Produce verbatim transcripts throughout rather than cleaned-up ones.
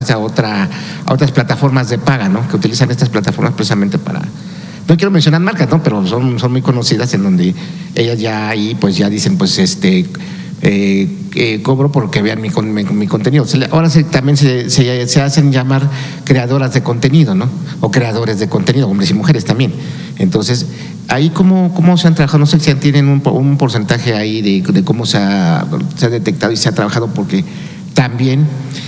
pasarse a otra, a otras plataformas de paga, ¿no? Que utilizan estas plataformas precisamente para, no quiero mencionar marcas, ¿no? Pero son, son muy conocidas, en donde ellas ya ahí pues ya dicen pues este eh, eh, cobro porque vean mi, mi, mi contenido. Ahora se, también se, se, se hacen llamar creadoras de contenido, ¿no? O creadores de contenido, hombres y mujeres también. Entonces, ahí cómo, cómo se han trabajado, no sé si tienen un, un porcentaje ahí de, de cómo se ha, se ha detectado y se ha trabajado, porque también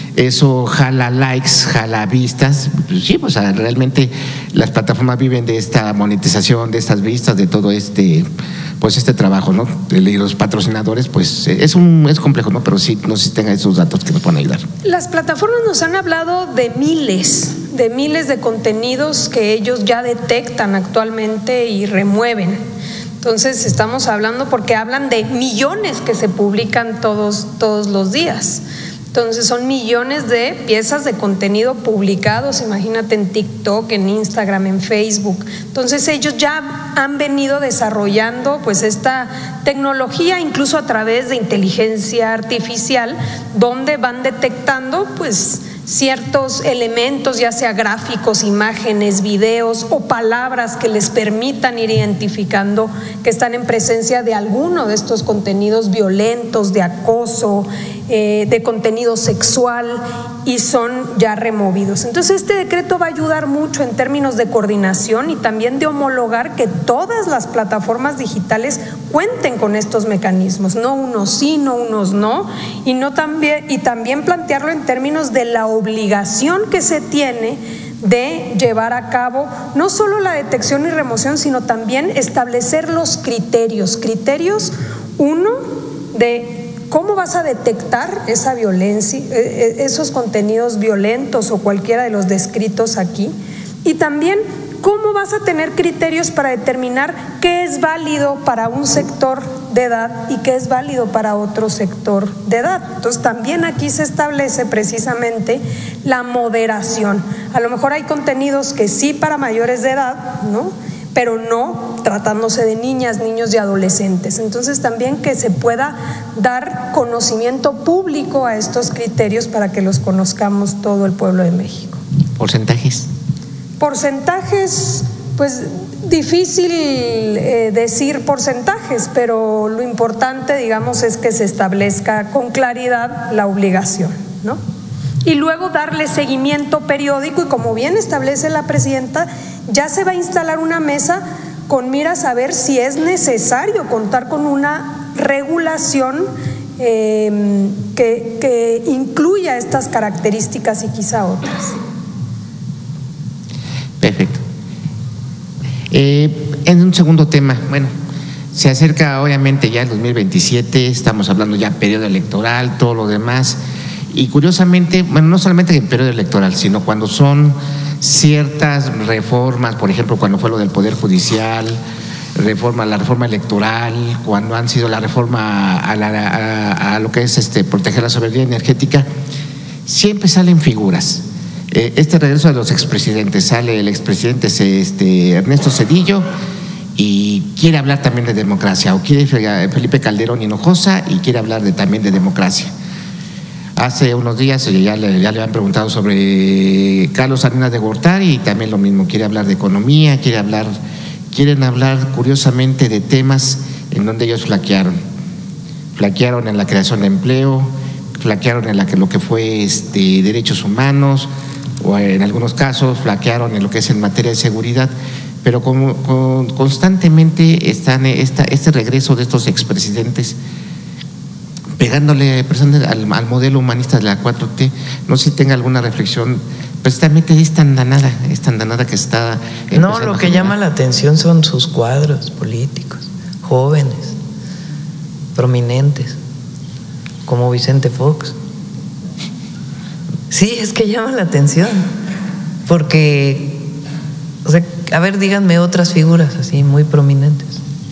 eso jala likes, jala vistas. Pues sí, pues realmente las plataformas viven de esta monetización, de estas vistas, de todo este, pues este trabajo, ¿no? Y los patrocinadores, pues es un es complejo, ¿no? Pero sí, no sé si tengan esos datos que nos puedan ayudar. Las plataformas nos han hablado de miles, de miles de contenidos que ellos ya detectan actualmente y remueven. Entonces estamos hablando porque hablan de millones que se publican todos, todos los días. Entonces son millones de piezas de contenido publicados, imagínate, en TikTok, en Instagram, en Facebook. Entonces ellos ya han venido desarrollando pues esta tecnología, incluso a través de inteligencia artificial, donde van detectando pues ciertos elementos, ya sea gráficos, imágenes, videos o palabras que les permitan ir identificando que están en presencia de alguno de estos contenidos violentos, de acoso, eh, de contenido sexual, y son ya removidos. Entonces este decreto va a ayudar mucho en términos de coordinación y también de homologar que todas las plataformas digitales cuenten con estos mecanismos, no unos sí, no unos no, y no también y también plantearlo en términos de la obligación que se tiene de llevar a cabo no solo la detección y remoción, sino también establecer los criterios, criterios uno de cómo vas a detectar esa violencia, esos contenidos violentos o cualquiera de los descritos aquí, y también cómo vas a tener criterios para determinar qué es válido para un sector de edad y qué es válido para otro sector de edad. Entonces también aquí se establece precisamente la moderación. A lo mejor hay contenidos que sí para mayores de edad, ¿no? Pero no tratándose de niñas, niños y adolescentes. Entonces también que se pueda dar conocimiento público a estos criterios para que los conozcamos todo el pueblo de México. ¿Porcentajes? Porcentajes, pues difícil eh, decir porcentajes, pero lo importante, digamos, es que se establezca con claridad la obligación, ¿no? Y luego darle seguimiento periódico, y como bien establece la presidenta, ya se va a instalar una mesa con miras a ver si es necesario contar con una regulación eh, que, que incluya estas características y quizá otras. Perfecto. Eh, en un segundo tema, bueno, se acerca obviamente ya el dos mil veintisiete, estamos hablando ya periodo electoral, todo lo demás, y curiosamente, bueno, no solamente en periodo electoral, sino cuando son ciertas reformas, por ejemplo, cuando fue lo del Poder Judicial, reforma, la reforma electoral, cuando han sido la reforma a, la, a, a lo que es este proteger la soberanía energética, siempre salen figuras. Este regreso de los expresidentes, sale el expresidente este, Ernesto Zedillo y quiere hablar también de democracia, o quiere Felipe Calderón Hinojosa y quiere hablar de, también de democracia. Hace unos días ya le, ya le han preguntado sobre Carlos Salinas de Gortari y también lo mismo, quiere hablar de economía, quiere hablar, quieren hablar curiosamente de temas en donde ellos flaquearon, flaquearon en la creación de empleo, flaquearon en la que, lo que fue este, derechos humanos, o en algunos casos flaquearon en lo que es en materia de seguridad, pero como, con, constantemente están esta, este regreso de estos expresidentes pegándole al, al modelo humanista de la cuatro T. No sé si tenga alguna reflexión, precisamente es tan danada, es tan danada que está… No, lo que llama la atención son sus cuadros políticos, jóvenes, prominentes, como Vicente Fox. Sí, es que llama la atención, porque, o sea, a ver, díganme otras figuras así muy prominentes.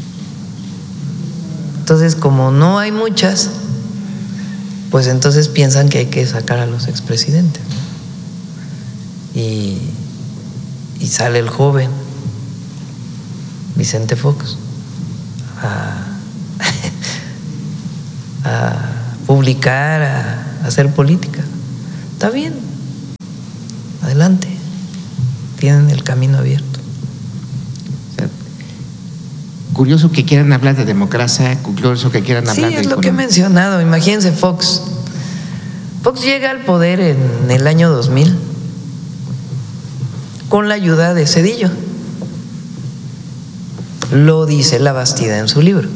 Entonces, como no hay muchas, pues entonces piensan que hay que sacar a los expresidentes, ¿no? Y, y sale el joven Vicente Fox a, a publicar, a, a hacer política. Está bien, adelante, tienen el camino abierto. Curioso que quieran hablar de democracia, curioso que quieran hablar sí, de es lo economía. que he mencionado. Imagínense Fox. Fox llega al poder en el año dos mil con la ayuda de Zedillo. Lo dice Labastida en su libro.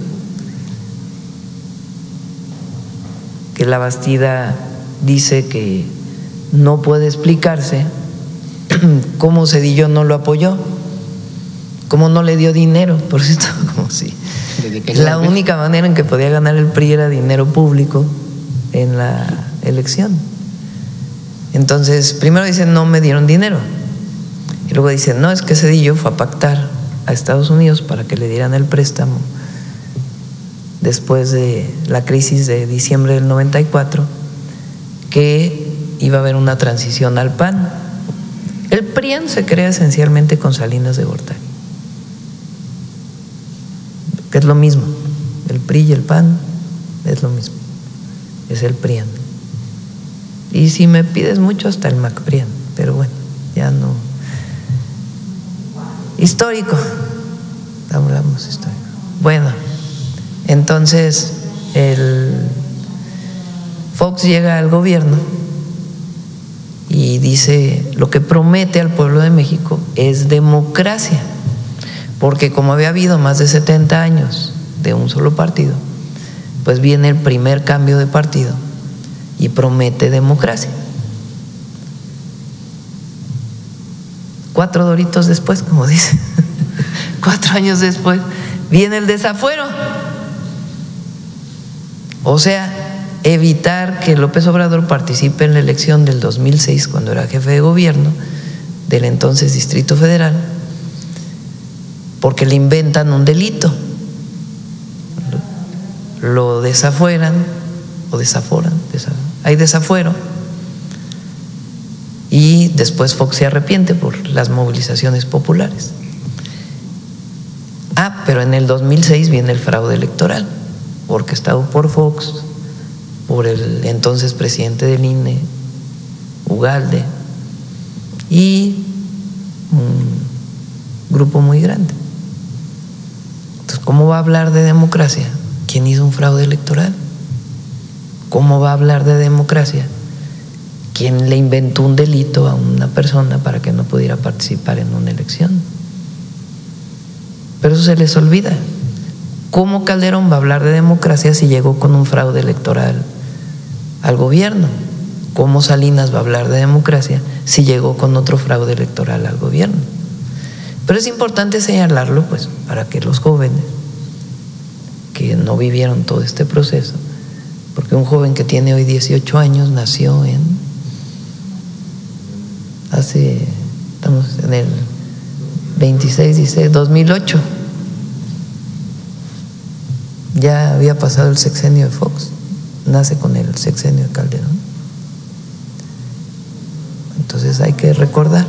Que Labastida dice que no puede explicarse cómo Zedillo no lo apoyó, cómo no le dio dinero, por cierto, como si la única manera en que podía ganar el P R I era dinero público en la elección. Entonces, primero dicen no me dieron dinero, y luego dicen no, es que Zedillo fue a pactar a Estados Unidos para que le dieran el préstamo después de la crisis de diciembre del noventa y cuatro, que iba a haber una transición al P A N. El P R I A N se crea esencialmente con Salinas de Gortari, que es lo mismo. El P R I y el P A N es lo mismo, es el P R I A N. Y si me pides mucho, hasta el MacPrian, pero bueno, ya no. Histórico, hablamos histórico. Bueno, entonces el Fox llega al gobierno y dice lo que promete al pueblo de México es democracia, porque como había habido más de setenta años de un solo partido, pues viene el primer cambio de partido y promete democracia. Cuatro doritos después, como dice, cuatro años después, viene el desafuero. O sea, evitar que López Obrador participe en la elección del dos mil seis, cuando era jefe de gobierno del entonces Distrito Federal, porque le inventan un delito, lo desafueran o desaforan, desaforan. Hay desafuero, y después Fox se arrepiente por las movilizaciones populares. Ah, pero en el dos mil seis viene el fraude electoral, orquestado por Fox, por el entonces presidente del I N E, Ugalde, y un grupo muy grande. Entonces, ¿cómo va a hablar de democracia quien hizo un fraude electoral? ¿Cómo va a hablar de democracia quien le inventó un delito a una persona para que no pudiera participar en una elección? Pero eso se les olvida. ¿Cómo Calderón va a hablar de democracia si llegó con un fraude electoral al gobierno? ¿Cómo Salinas va a hablar de democracia si llegó con otro fraude electoral al gobierno? Pero es importante señalarlo, pues, para que los jóvenes que no vivieron todo este proceso, porque un joven que tiene hoy dieciocho años nació en hace, estamos en el veintiséis, dieciséis, dos mil ocho. Ya había pasado el sexenio de Fox, nace con el sexenio de Calderón. Entonces hay que recordar.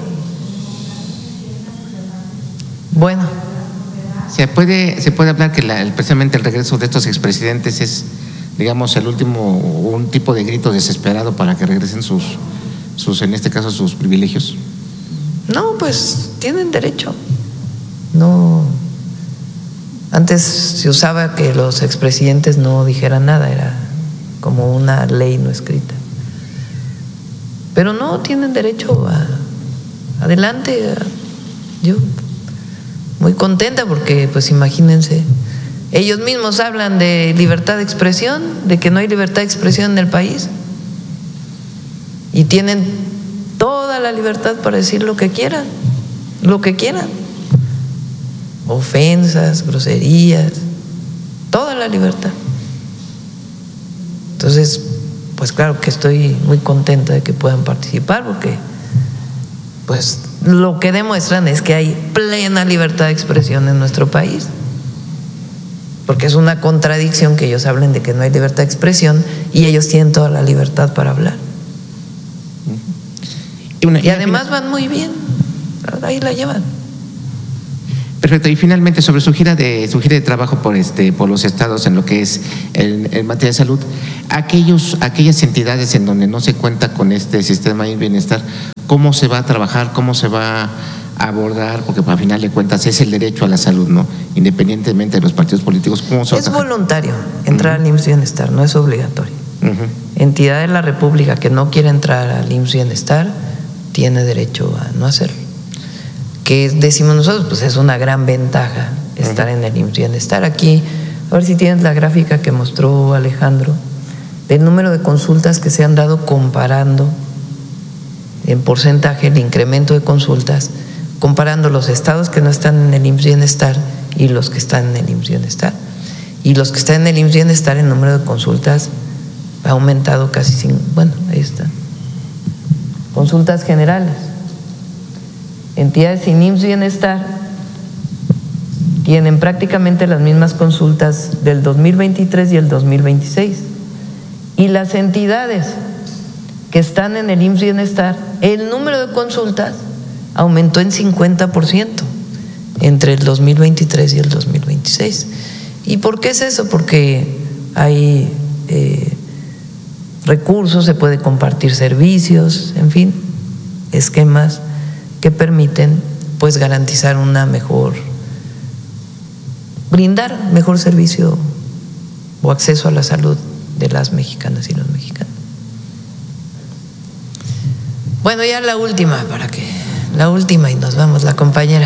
Bueno. Se puede, se puede hablar que la, precisamente el regreso de estos expresidentes es, digamos, el último, un tipo de grito desesperado para que regresen sus, sus, en este caso, sus privilegios. No, pues tienen derecho. No. Antes se usaba que los expresidentes no dijeran nada, era como una ley no escrita. Pero no, tienen derecho a adelante. A, yo muy contenta porque, pues imagínense, ellos mismos hablan de libertad de expresión, de que no hay libertad de expresión en el país, y tienen toda la libertad para decir lo que quieran, lo que quieran, ofensas, groserías, toda la libertad. Entonces, pues claro que estoy muy contenta de que puedan participar, porque pues lo que demuestran es que hay plena libertad de expresión en nuestro país, porque es una contradicción que ellos hablen de que no hay libertad de expresión y ellos tienen toda la libertad para hablar. Y además van muy bien, ahí la llevan. Perfecto. Y finalmente, sobre su gira de su gira de trabajo por este por los estados en lo que es en, en materia de salud, aquellos aquellas entidades en donde no se cuenta con este sistema de bienestar, ¿cómo se va a trabajar? ¿Cómo se va a abordar? Porque al final de cuentas es el derecho a la salud, ¿no? Independientemente de los partidos políticos. ¿Cómo se va a trabajar? Es voluntario entrar uh-huh. al I M S S Bienestar, no es obligatorio. Uh-huh. Entidad de la República que no quiere entrar al I M S S Bienestar tiene derecho a no hacerlo. ¿Qué decimos nosotros? Pues es una gran ventaja estar uh-huh. en el I M S S Bienestar. Aquí, a ver si tienes la gráfica que mostró Alejandro, del número de consultas que se han dado comparando en porcentaje el incremento de consultas, comparando los estados que no están en el I M S S Bienestar y los que están en el I M S S Bienestar. Y los que están en el I M S S Bienestar, el número de consultas ha aumentado casi sin, bueno, ahí está. Consultas generales. Entidades sin I M S S Bienestar tienen prácticamente las mismas consultas del dos mil veintitrés y el dos mil veintiséis. Y las entidades que están en el I M S S Bienestar, el número de consultas aumentó en cincuenta por ciento entre el dos mil veintitrés y el dos mil veintiséis. ¿Y por qué es eso? Porque hay eh, recursos, se puede compartir servicios, en fin, esquemas que permiten pues garantizar una mejor, brindar mejor servicio o acceso a la salud de las mexicanas y los mexicanos. Bueno, ya la última, para que la última y nos vamos, la compañera.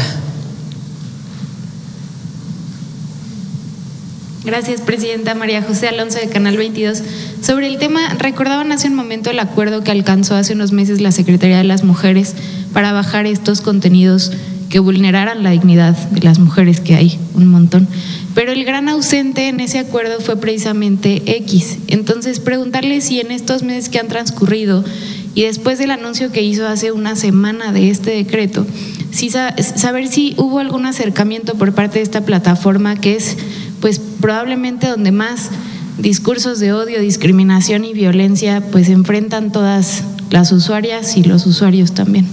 Gracias, presidenta. María José Alonso, de Canal veintidós. Sobre el tema, recordaban hace un momento el acuerdo que alcanzó hace unos meses la Secretaría de las Mujeres para bajar estos contenidos que vulneraran la dignidad de las mujeres, que hay un montón. Pero el gran ausente en ese acuerdo fue precisamente X. Entonces, preguntarle si en estos meses que han transcurrido y después del anuncio que hizo hace una semana de este decreto, si saber si hubo algún acercamiento por parte de esta plataforma, que es pues probablemente donde más discursos de odio, discriminación y violencia pues enfrentan todas las usuarias y los usuarios también.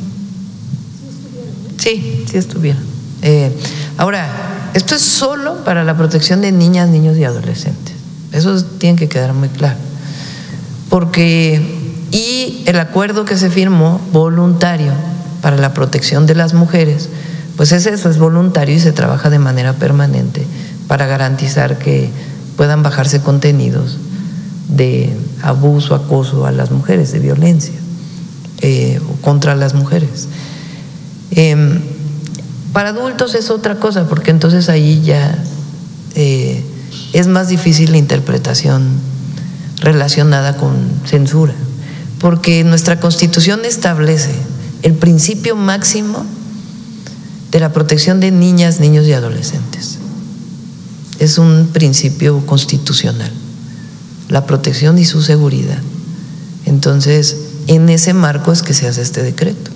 Sí, sí estuvieron. Eh, ahora, esto es solo para la protección de niñas, niños y adolescentes. Eso tiene que quedar muy claro. Porque, y el acuerdo que se firmó voluntario para la protección de las mujeres, pues es eso, es voluntario y se trabaja de manera permanente para garantizar que puedan bajarse contenidos de abuso, acoso a las mujeres, de violencia eh, contra las mujeres. Eh, para adultos es otra cosa, porque entonces ahí ya eh, es más difícil la interpretación relacionada con censura, porque nuestra Constitución establece el principio máximo de la protección de niñas, niños y adolescentes. Es un principio constitucional, la protección y su seguridad. Entonces, en ese marco es que se hace este decreto.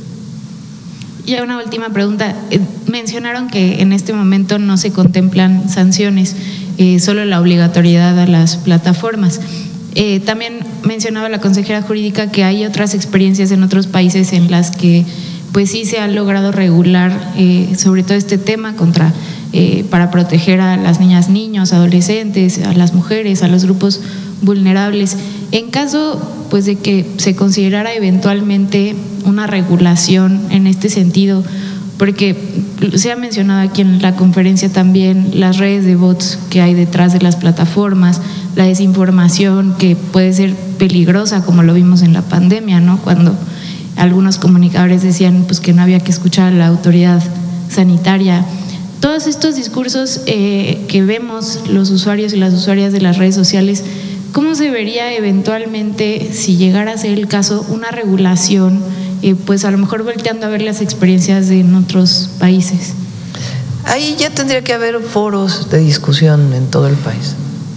Y una última pregunta. Mencionaron que en este momento no se contemplan sanciones, eh, solo la obligatoriedad a las plataformas. Eh, también mencionaba la consejera jurídica que hay otras experiencias en otros países en las que pues sí se ha logrado regular eh, sobre todo este tema contra eh, para proteger a las niñas, niños, adolescentes, a las mujeres, a los grupos vulnerables. En caso pues de que se considerara eventualmente una regulación en este sentido, porque se ha mencionado aquí en la conferencia también las redes de bots que hay detrás de las plataformas, la desinformación que puede ser peligrosa, como lo vimos en la pandemia, ¿no? Cuando algunos comunicadores decían pues que no había que escuchar a la autoridad sanitaria. Todos estos discursos eh, que vemos los usuarios y las usuarias de las redes sociales, ¿cómo se vería eventualmente, si llegara a ser el caso, una regulación, eh, pues a lo mejor volteando a ver las experiencias de en otros países? Ahí ya tendría que haber foros de discusión en todo el país,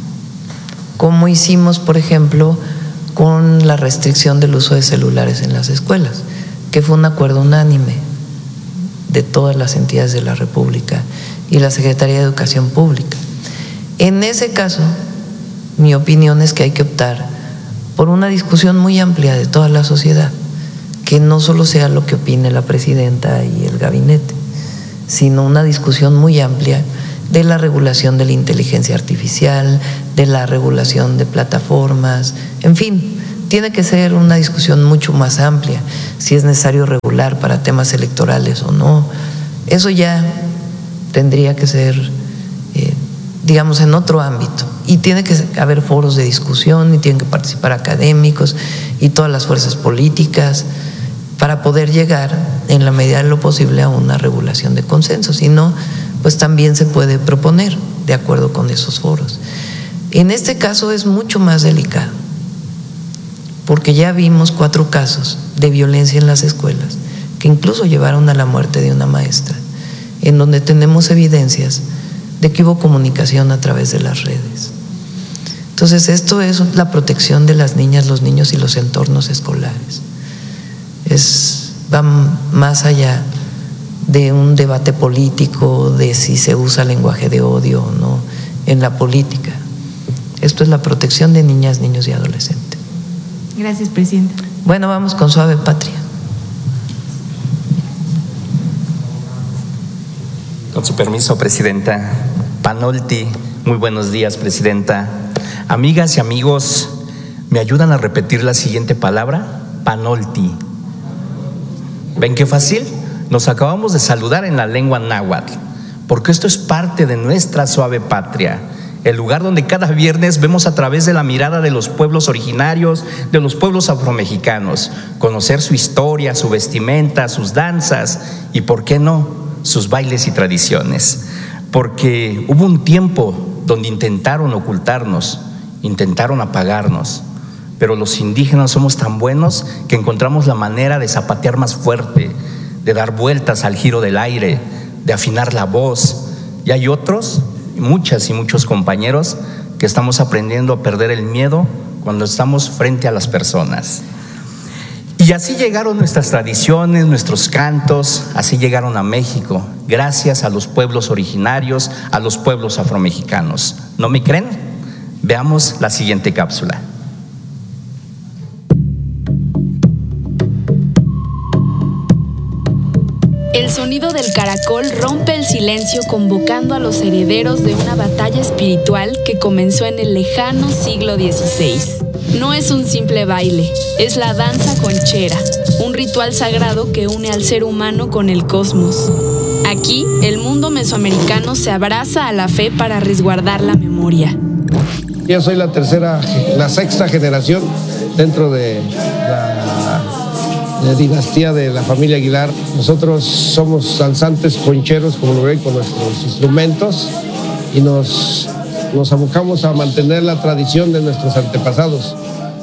como hicimos, por ejemplo, con la restricción del uso de celulares en las escuelas, que fue un acuerdo unánime de todas las entidades de la República y la Secretaría de Educación Pública. En ese caso, mi opinión es que hay que optar por una discusión muy amplia de toda la sociedad, que no solo sea lo que opine la presidenta y el gabinete, sino una discusión muy amplia de la regulación de la inteligencia artificial, de la regulación de plataformas, en fin, tiene que ser una discusión mucho más amplia, si es necesario regular para temas electorales o no. Eso ya tendría que ser, eh, digamos, en otro ámbito. Y tiene que haber foros de discusión y tienen que participar académicos y todas las fuerzas políticas para poder llegar, en la medida de lo posible, a una regulación de consenso. Si no, pues también se puede proponer de acuerdo con esos foros. En este caso es mucho más delicado, porque ya vimos cuatro casos de violencia en las escuelas que incluso llevaron a la muerte de una maestra, en donde tenemos evidencias de que hubo comunicación a través de las redes. Entonces, esto es la protección de las niñas, los niños y los entornos escolares. Es, va más allá de un debate político, de si se usa lenguaje de odio o no en la política. Esto es la protección de niñas, niños y adolescentes. Gracias, presidenta. Bueno, vamos con Suave Patria. Con su permiso, presidenta. Panolti, muy buenos días, presidenta. Amigas y amigos, ¿me ayudan a repetir la siguiente palabra? Panolti. ¿Ven qué fácil? Nos acabamos de saludar en la lengua náhuatl, porque esto es parte de nuestra Suave Patria, el lugar donde cada viernes vemos a través de la mirada de los pueblos originarios, de los pueblos afromexicanos, conocer su historia, su vestimenta, sus danzas y, ¿por qué no?, sus bailes y tradiciones. Porque hubo un tiempo donde intentaron ocultarnos, intentaron apagarnos, pero los indígenas somos tan buenos que encontramos la manera de zapatear más fuerte, de dar vueltas al giro del aire, de afinar la voz. Y hay otros, muchas y muchos compañeros, que estamos aprendiendo a perder el miedo cuando estamos frente a las personas. Y así llegaron nuestras tradiciones, nuestros cantos, así llegaron a México, gracias a los pueblos originarios, a los pueblos afromexicanos. ¿No me creen? Veamos la siguiente cápsula. El sonido del caracol rompe el silencio, convocando a los herederos de una batalla espiritual que comenzó en el lejano siglo dieciséis. No es un simple baile, es la danza conchera, un ritual sagrado que une al ser humano con el cosmos. Aquí, el mundo mesoamericano se abraza a la fe para resguardar la memoria. Yo soy la tercera, la sexta generación dentro de la La dinastía de la familia Aguilar. Nosotros somos danzantes concheros, como lo ven, con nuestros instrumentos, y nos, nos abocamos a mantener la tradición de nuestros antepasados.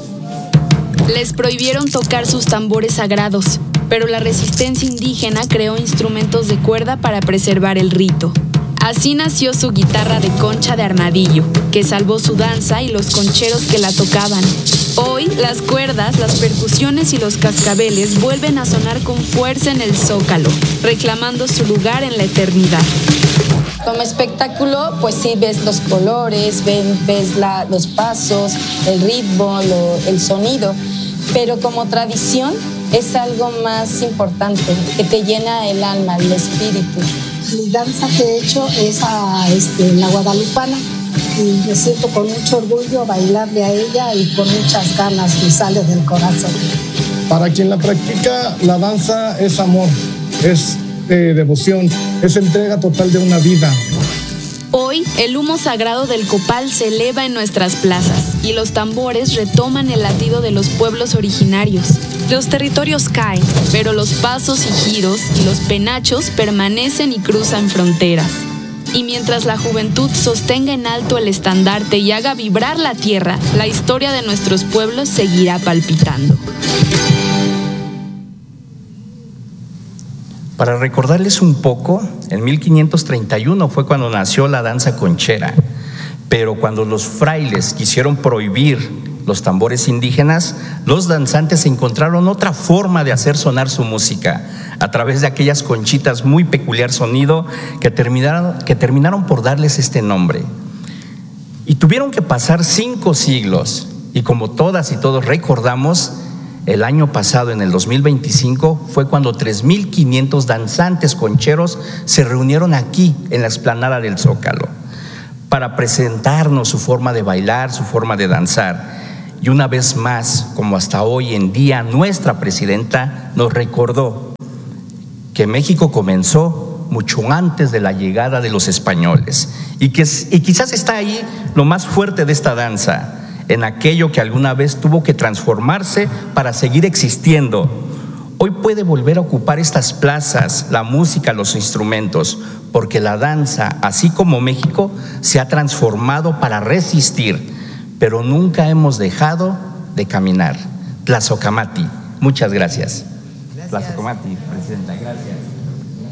Les prohibieron tocar sus tambores sagrados, pero la resistencia indígena creó instrumentos de cuerda para preservar el rito. Así nació su guitarra de concha de armadillo, que salvó su danza y los concheros que la tocaban. Hoy, las cuerdas, las percusiones y los cascabeles vuelven a sonar con fuerza en el zócalo, reclamando su lugar en la eternidad. Como espectáculo, pues sí ves los colores, ven, ves la, los pasos, el ritmo, lo, el sonido, pero como tradición es algo más importante, que te llena el alma, el espíritu. Mi danza que he hecho es a este, la guadalupana, y me siento con mucho orgullo bailarle a ella y con muchas ganas, me sale del corazón. Para quien la practica, la danza es amor, es eh, devoción, es entrega total de una vida. Hoy, el humo sagrado del copal se eleva en nuestras plazas y los tambores retoman el latido de los pueblos originarios. Los territorios caen, pero los pasos y giros y los penachos permanecen y cruzan fronteras. Y mientras la juventud sostenga en alto el estandarte y haga vibrar la tierra, la historia de nuestros pueblos seguirá palpitando. Para recordarles un poco, en mil quinientos treinta y uno fue cuando nació la danza conchera, pero cuando los frailes quisieron prohibir los tambores indígenas, los danzantes encontraron otra forma de hacer sonar su música, a través de aquellas conchitas muy peculiar sonido que terminaron, que terminaron por darles este nombre. Y tuvieron que pasar cinco siglos, y como todas y todos recordamos, El año pasado, en el dos mil veinticinco, fue cuando tres mil quinientos danzantes concheros se reunieron aquí, en la explanada del Zócalo, para presentarnos su forma de bailar, su forma de danzar. Y una vez más, como hasta hoy en día, nuestra presidenta nos recordó que México comenzó mucho antes de la llegada de los españoles y que y quizás está ahí lo más fuerte de esta danza, en aquello que alguna vez tuvo que transformarse para seguir existiendo. Hoy puede volver a ocupar estas plazas, la música, los instrumentos, porque la danza, así como México, se ha transformado para resistir, pero nunca hemos dejado de caminar. Tlazocamati, muchas gracias. Gracias. Tlazocamati, presidenta, gracias.